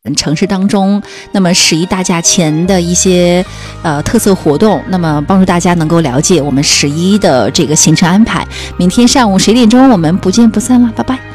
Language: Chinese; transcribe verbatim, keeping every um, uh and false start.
城市当中那么十一大假前的一些呃特色活动，那么帮助大家能够了解我们十一的这个行程安排。明天上午十点钟我们不见不散了，拜拜。